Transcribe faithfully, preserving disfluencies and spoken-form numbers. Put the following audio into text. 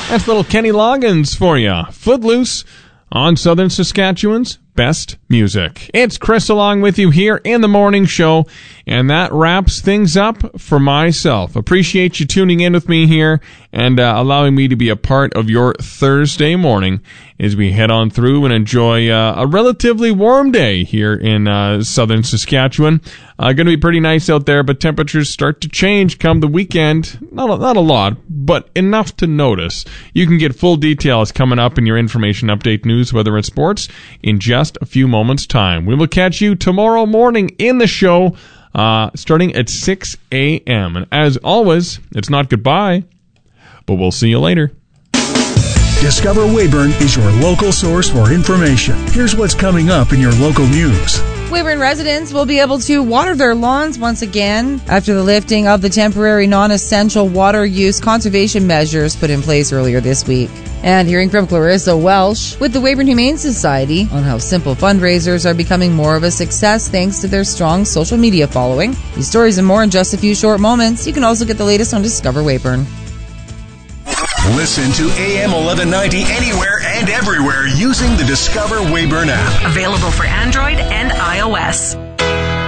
That's little Kenny Loggins for you. Footloose on Southern Saskatchewan's best music. It's Chris along with you here in the morning show, and that wraps things up for myself. Appreciate you tuning in with me here and uh, allowing me to be a part of your Thursday morning as we head on through and enjoy uh, a relatively warm day here in uh, Southern Saskatchewan. Uh, going to be pretty nice out there, but temperatures start to change come the weekend. Not a, not a lot, but enough to notice. You can get full details coming up in your information update news, whether it's sports, in just a few moments' time. We will catch you tomorrow morning in the show, uh, starting at six a.m. And as always, it's not goodbye, but we'll see you later. Discover Weyburn is your local source for information. Here's what's coming up in your local news. Weyburn residents will be able to water their lawns once again after the lifting of the temporary non-essential water use conservation measures put in place earlier this week. And hearing from Clarissa Welsh with the Weyburn Humane Society on how simple fundraisers are becoming more of a success thanks to their strong social media following. These stories and more in just a few short moments. You can also get the latest on Discover Weyburn. Listen to A M eleven ninety anywhere and everywhere using the Discover Weyburn app. Available for Android and iOS.